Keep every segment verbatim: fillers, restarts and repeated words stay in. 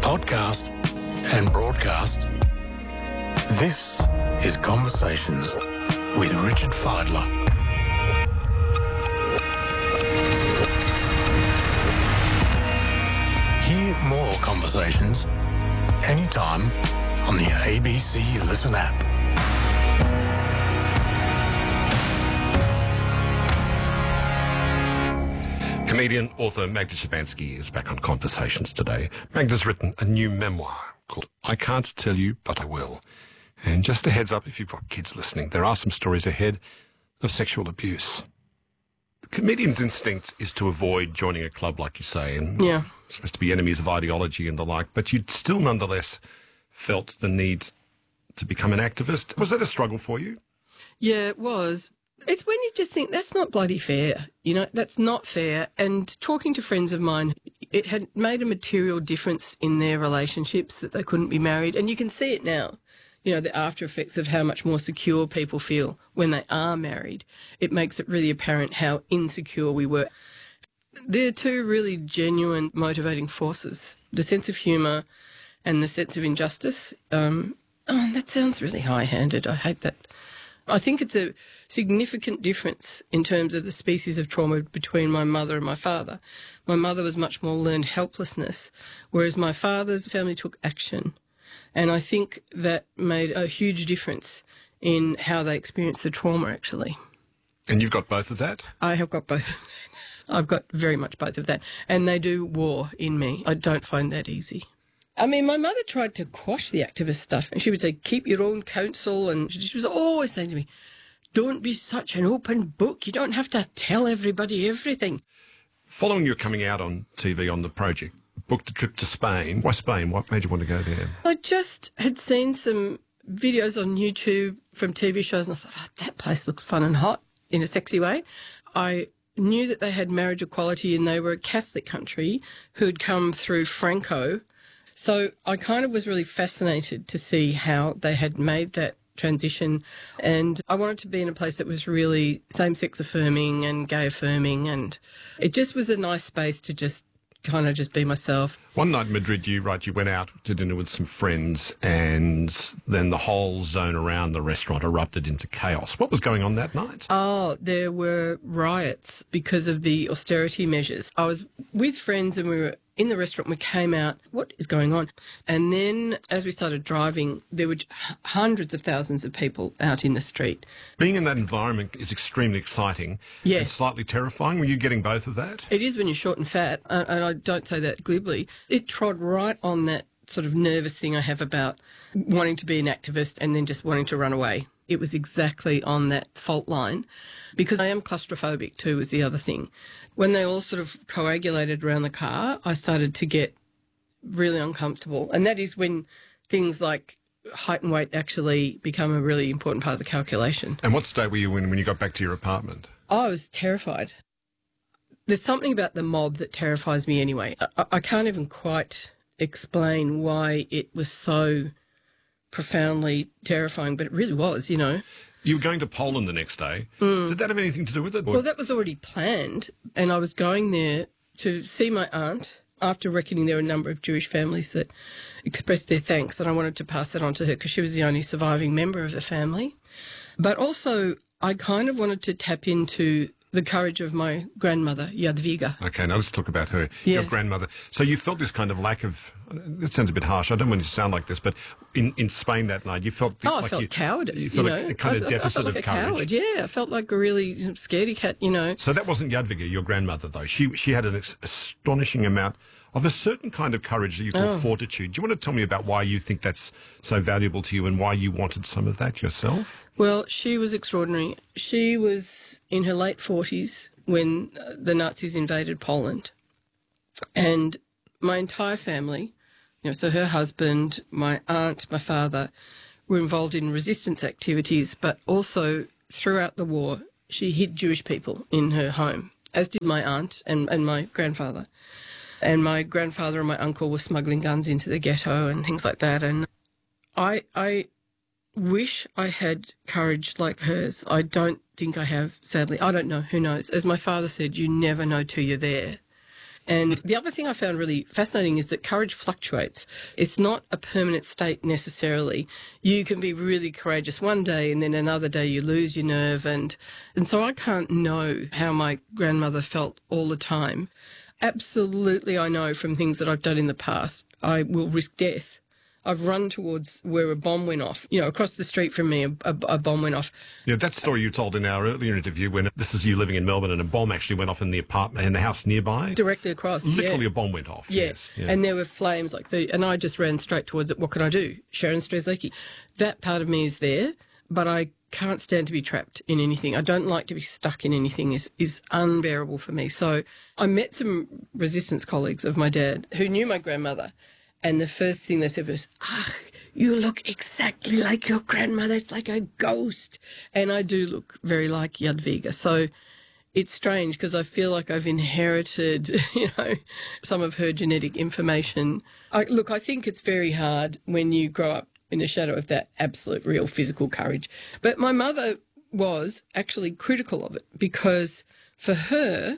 podcast and broadcast. This is Conversations with Richard Fidler. Hear more conversations anytime on the A B C Listen app. Comedian, author Magda Szubanski is back on Conversations today. Magda's written a new memoir called I Can't Tell You, But I Will. And just a heads up, if you've got kids listening, there are some stories ahead of sexual abuse. The comedian's instinct is to avoid joining a club, like you say, and yeah. supposed to be enemies of ideology and the like, but you still nonetheless felt the need to become an activist. Was that a struggle for you? Yeah, it was. It's when you just think, that's not bloody fair. You know, that's not fair. And talking to friends of mine, it had made a material difference in their relationships that they couldn't be married. And you can see it now, you know, the after effects of how much more secure people feel when they are married. It makes it really apparent how insecure we were. They're two really genuine motivating forces, the sense of humour and the sense of injustice. Um, oh, that sounds really high-handed. I hate that. I think it's a significant difference in terms of the species of trauma between my mother and my father. My mother was much more learned helplessness, whereas my father's family took action. And I think that made a huge difference in how they experienced the trauma, actually. And you've got both of that? I have got both of that. I've got very much both of that. And they do war in me. I don't find that easy. I mean, my mother tried to quash the activist stuff, and she would say, keep your own counsel, and she was always saying to me, don't be such an open book. You don't have to tell everybody everything. Following your coming out on T V on The Project, booked a trip to Spain. Why Spain? What made you want to go there? I just had seen some videos on YouTube from T V shows, and I thought, oh, that place looks fun and hot in a sexy way. I knew that they had marriage equality, and they were a Catholic country who had come through Franco. So I kind of was really fascinated to see how they had made that transition, and I wanted to be in a place that was really same-sex affirming and gay affirming, and it just was a nice space to just kind of just be myself. One night in Madrid, you right, you went out to dinner with some friends, and then the whole zone around the restaurant erupted into chaos. What was going on that night? Oh, there were riots because of the austerity measures. I was with friends and we were in the restaurant. We came out, what is going on? And then as we started driving, there were hundreds of thousands of people out in the street. Being in that environment is extremely exciting yes. and slightly terrifying. Were you getting both of that? It is when you're short and fat, and I don't say that glibly. It trod right on that sort of nervous thing I have about wanting to be an activist and then just wanting to run away. It was exactly on that fault line, because I am claustrophobic too, was the other thing. When they all sort of coagulated around the car, I started to get really uncomfortable. And that is when things like height and weight actually become a really important part of the calculation. And what state were you in when you got back to your apartment? I was terrified. There's something about the mob that terrifies me anyway. I, I can't even quite explain why it was so profoundly terrifying, but it really was, you know. You were going to Poland the next day. Mm. Did that have anything to do with it? Or? Well, that was already planned, and I was going there to see my aunt after reckoning there were a number of Jewish families that expressed their thanks, and I wanted to pass that on to her because she was the only surviving member of the family. But also, I kind of wanted to tap into the courage of my grandmother, Jadwiga. Okay, now let's talk about her, yes. your grandmother. So you felt this kind of lack of, it sounds a bit harsh, I don't want you to sound like this, but in, in Spain that night, you felt oh, like I felt you, cowardice, you felt you a, know. a kind I, of deficit I felt like of a courage. Coward, yeah, I felt like a really scaredy cat, you know. So that wasn't Jadwiga, your grandmother, though. She she had an ex- astonishing amount of a certain kind of courage that you call oh. fortitude. Do you want to tell me about why you think that's so valuable to you and why you wanted some of that yourself? Well, she was extraordinary. She was in her late forties when the Nazis invaded Poland, and my entire family, you know, so her husband, my aunt, my father, were involved in resistance activities, but also throughout the war, she hid Jewish people in her home, as did my aunt and, and my grandfather. And my grandfather and my uncle were smuggling guns into the ghetto and things like that. And I, I wish I had courage like hers. I don't think I have, sadly. I don't know. Who knows? As my father said, you never know till you're there. And the other thing I found really fascinating is that courage fluctuates. It's not a permanent state necessarily. You can be really courageous one day and then another day you lose your nerve. And, and so I can't know how my grandmother felt all the time. Absolutely, I know from things that I've done in the past, I will risk death. I've run towards where a bomb went off. You know, across the street from me, a, a, a bomb went off. Yeah, that story you told in our earlier interview when this is you living in Melbourne and a bomb actually went off in the apartment, in the house nearby. Directly across, Literally yeah. a bomb went off, Yeah. yes. Yeah. And there were flames like the, and I just ran straight towards it. What could I do? Sharon Strzelecki. That part of me is there, but I can't stand to be trapped in anything. I don't like to be stuck in anything. is is unbearable for me. So I met some resistance colleagues of my dad who knew my grandmother, and the first thing they said was, ah, you look exactly like your grandmother. It's like a ghost. And I do look very like Jadwiga. So it's strange because I feel like I've inherited, you know, some of her genetic information. I, look, I think it's very hard when you grow up in the shadow of that absolute real physical courage. But my mother was actually critical of it because for her,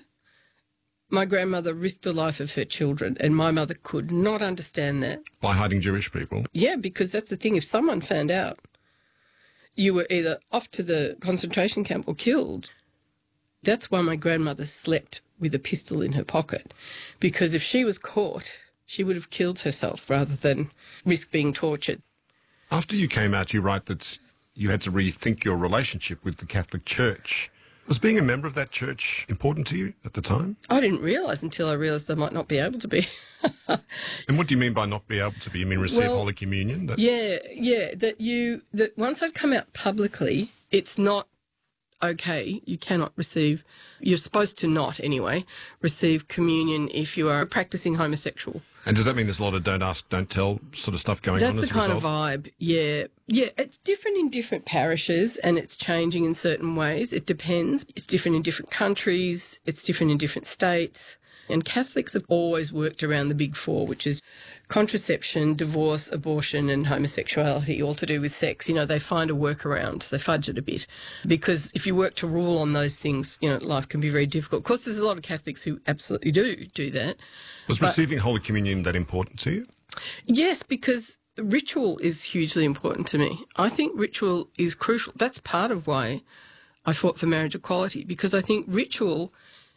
my grandmother risked the life of her children, and my mother could not understand that. By hiding Jewish people? Yeah, because that's the thing. If someone found out, you were either off to the concentration camp or killed. That's why my grandmother slept with a pistol in her pocket, because if she was caught, she would have killed herself rather than risk being tortured. After you came out, you write that you had to rethink your relationship with the Catholic Church. Was being a member of that church important to you at the time? I didn't realise until I realised I might not be able to be. And what do you mean by not be able to be? You mean receive Well, Holy Communion? That... Yeah, yeah, that you, that once I'd come out publicly, it's not okay. You cannot receive, you're supposed to not anyway, receive communion if you are a practising homosexual. And does that mean there's a lot of don't ask, don't tell sort of stuff going That's on as the a kind result? of vibe, yeah. Yeah, it's different in different parishes and it's changing in certain ways. It depends. It's different in different countries. It's different in different states. And Catholics have always worked around the big four, which is contraception, divorce, abortion and homosexuality, all to do with sex. You know, they find a workaround. They fudge it a bit. Because if you work to rule on those things, you know, life can be very difficult. Of course, there's a lot of Catholics who absolutely do do that. Was but- receiving Holy Communion that important to you? Yes, because ritual is hugely important to me. I think ritual is crucial. That's part of why I fought for marriage equality, because I think ritual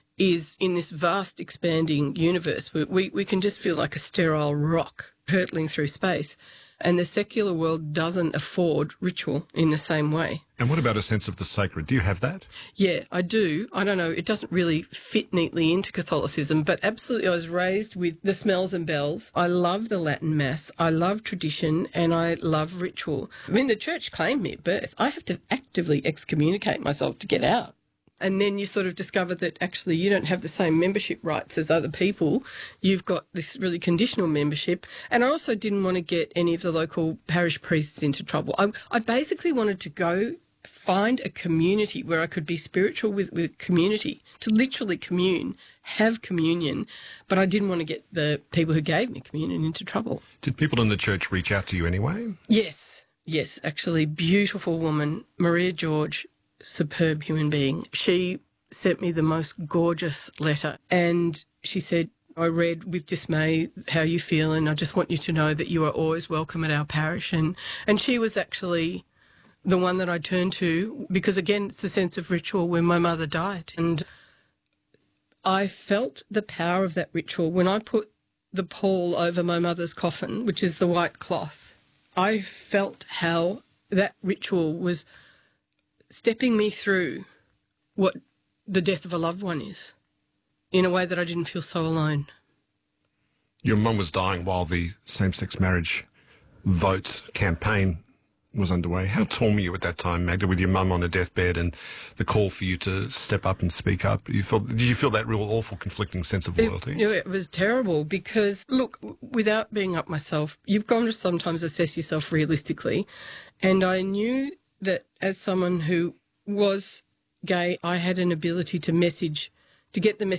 is in this vast expanding universe where we, we can just feel like a sterile rock hurtling through space. And the secular world doesn't afford ritual in the same way. And what about a sense of the sacred? Do you have that? Yeah, I do. I don't know. It doesn't really fit neatly into Catholicism, but absolutely I was raised with the smells and bells. I love the Latin Mass. I love tradition and I love ritual. I mean, the church claimed me at birth. I have to actively excommunicate myself to get out. And then you sort of discover that actually you don't have the same membership rights as other people. You've got this really conditional membership. And I also didn't want to get any of the local parish priests into trouble. I, I basically wanted to go find a community where I could be spiritual with, with community, to literally commune, have communion. But I didn't want to get the people who gave me communion into trouble. Did people in the church reach out to you anyway? Yes, yes, actually, beautiful woman, Maria George, superb human being. She sent me the most gorgeous letter and she said, I read with dismay how you feel and I just want you to know that you are always welcome at our parish. And, and she was actually the one that I turned to because, again, it's a sense of ritual when my mother died. And I felt the power of that ritual when I put the pall over my mother's coffin, which is the white cloth. I felt how that ritual was stepping me through what the death of a loved one is in a way that I didn't feel so alone. Your mum was dying while the same-sex marriage vote campaign was underway. How torn were you at that time, Magda, with your mum on a deathbed and the call for you to step up and speak up? You felt, did you feel that real awful conflicting sense of loyalties? It, it was terrible because, look, without being up myself, you've got to sometimes assess yourself realistically. And I knew that as someone who was gay, I had an ability to message, to get the message